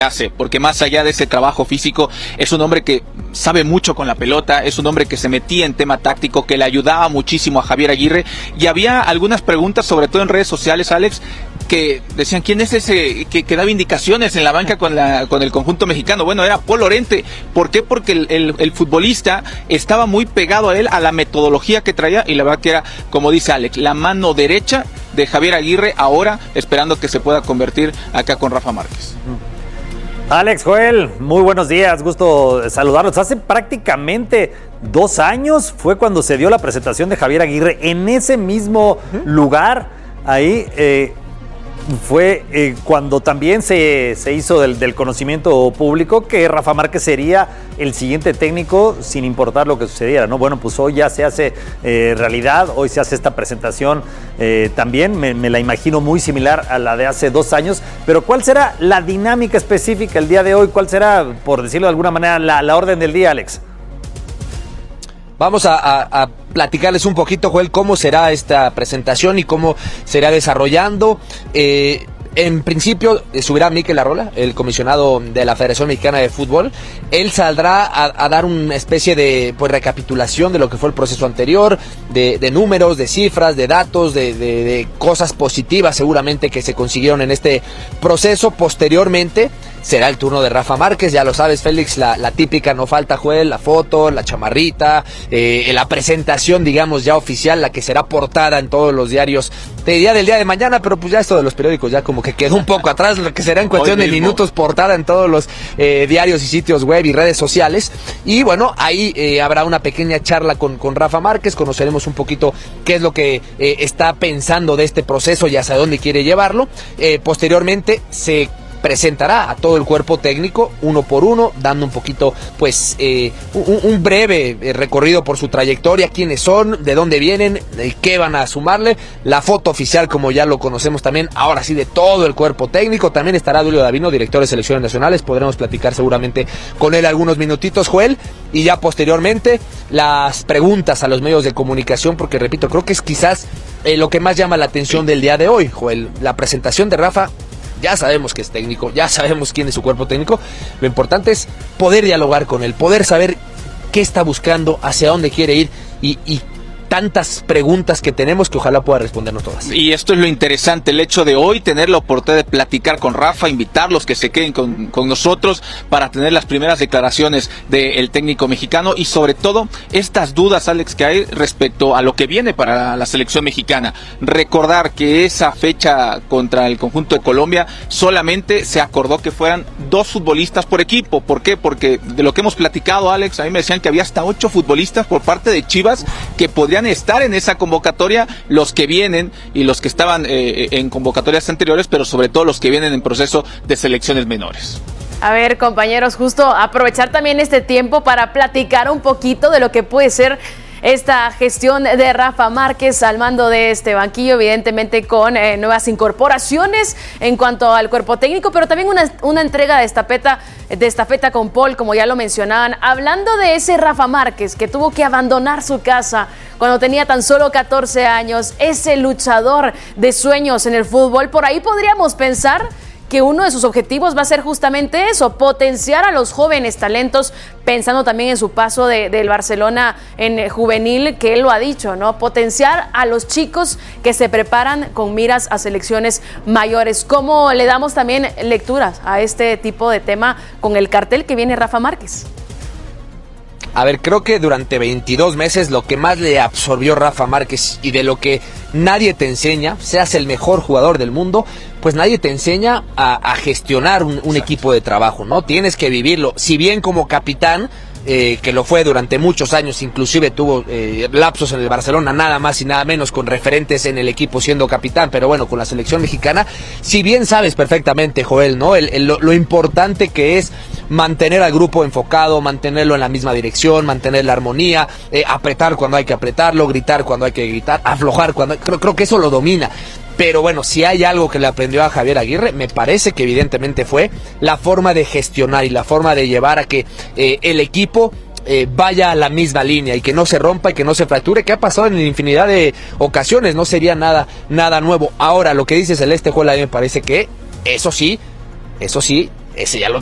hace, porque más allá de ese trabajo físico, es un hombre que sabe mucho con la pelota, es un hombre que se metía en tema táctico, que le ayudaba muchísimo a Javier Aguirre, y había algunas preguntas, sobre todo en redes sociales, Alex, que decían, ¿quién es ese que daba indicaciones en la banca con el conjunto mexicano? Bueno, era Paul Lorente. ¿Por qué? Porque el futbolista estaba muy pegado a él, a la metodología que traía, y la verdad que era, como dice Alex, la mano derecha de Javier Aguirre, ahora esperando que se pueda convertir acá con Rafa Márquez. Alex, Joel, muy buenos días, gusto saludarlos. Hace prácticamente 2 años fue cuando se dio la presentación de Javier Aguirre en ese mismo lugar. Ahí fue cuando también se hizo del conocimiento público que Rafa Márquez sería el siguiente técnico sin importar lo que sucediera, ¿no? Bueno, pues hoy ya se hace realidad, hoy se hace esta presentación también, me la imagino muy similar a la de hace 2 años, pero ¿cuál será la dinámica específica el día de hoy? ¿Cuál será, por decirlo de alguna manera, la orden del día, Alex? Vamos a platicarles un poquito, Joel, cómo será esta presentación y cómo será desarrollando. En principio subirá Mikel Arrola, el comisionado de la Federación Mexicana de Fútbol. Él saldrá a dar una especie de recapitulación de lo que fue el proceso anterior, de números, de cifras, de datos, de cosas positivas seguramente que se consiguieron en este proceso. Posteriormente será el turno de Rafa Márquez, ya lo sabes, Félix, la típica, no falta, Joel, la foto, la chamarrita, la presentación, digamos, ya oficial, la que será portada en todos los diarios del día de mañana, pero pues ya esto de los periódicos ya como que quedó un poco atrás, lo que será en cuestión de minutos portada en todos los diarios y sitios web y redes sociales. Y bueno, ahí habrá una pequeña charla con Rafa Márquez, conoceremos un poquito qué es lo que está pensando de este proceso y hacia dónde quiere llevarlo. Posteriormente se presentará a todo el cuerpo técnico uno por uno, dando un poquito pues un breve recorrido por su trayectoria, quiénes son, de dónde vienen, qué van a sumarle, la foto oficial como ya lo conocemos también, ahora sí, de todo el cuerpo técnico. También estará Duilio Davino, director de selecciones nacionales, podremos platicar seguramente con él algunos minutitos, Joel, y ya posteriormente las preguntas a los medios de comunicación, porque repito, creo que es quizás lo que más llama la atención del día de hoy, Joel, la presentación de Rafa. Ya sabemos que es técnico, ya sabemos quién es su cuerpo técnico. Lo importante es poder dialogar con él, poder saber qué está buscando, hacia dónde quiere ir y tantas preguntas que tenemos que ojalá pueda respondernos todas. Y esto es lo interesante, el hecho de hoy tener la oportunidad de platicar con Rafa, invitarlos que se queden con nosotros para tener las primeras declaraciones del técnico mexicano y sobre todo estas dudas, Alex, que hay respecto a lo que viene para la selección mexicana. Recordar que esa fecha contra el conjunto de Colombia solamente se acordó que fueran 2 futbolistas por equipo. ¿Por qué? Porque de lo que hemos platicado, Alex, a mí me decían que había hasta 8 futbolistas por parte de Chivas que podrían estar en esa convocatoria, los que vienen y los que estaban en convocatorias anteriores, pero sobre todo los que vienen en proceso de selecciones menores. A ver, compañeros, justo aprovechar también este tiempo para platicar un poquito de lo que puede ser esta gestión de Rafa Márquez al mando de este banquillo, evidentemente con nuevas incorporaciones en cuanto al cuerpo técnico, pero también una entrega de estafeta con Paul, como ya lo mencionaban. Hablando de ese Rafa Márquez que tuvo que abandonar su casa cuando tenía tan solo 14 años, ese luchador de sueños en el fútbol, por ahí podríamos pensar que uno de sus objetivos va a ser justamente eso, potenciar a los jóvenes talentos, pensando también en su paso del Barcelona en juvenil, que él lo ha dicho, ¿no? Potenciar a los chicos que se preparan con miras a selecciones mayores. ¿Cómo le damos también lecturas a este tipo de tema con el cartel que viene Rafa Márquez? A ver, creo que durante 22 meses lo que más le absorbió Rafa Márquez y de lo que nadie te enseña, seas el mejor jugador del mundo, pues nadie te enseña a gestionar un equipo de trabajo, ¿no? Tienes que vivirlo. Si bien como capitán, que lo fue durante muchos años, inclusive tuvo lapsos en el Barcelona, nada más y nada menos, con referentes en el equipo siendo capitán, pero bueno, con la selección mexicana, si bien sabes perfectamente, Joel, ¿no? Lo importante que es mantener al grupo enfocado, mantenerlo en la misma dirección, mantener la armonía, apretar cuando hay que apretarlo, gritar cuando hay que gritar, aflojar cuando creo que eso lo domina. Pero bueno, si hay algo que le aprendió a Javier Aguirre, me parece que evidentemente fue la forma de gestionar y la forma de llevar a que el equipo vaya a la misma línea y que no se rompa y que no se fracture, que ha pasado en infinidad de ocasiones, no sería nada ese ya lo